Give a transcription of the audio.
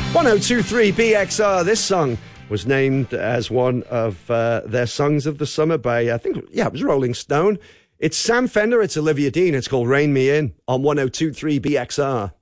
1023 BXR. This song was named as one of their songs of the summer by, I think, it was Rolling Stone. It's Sam Fender, it's Olivia Dean. It's called Rain Me In on 1023 BXR.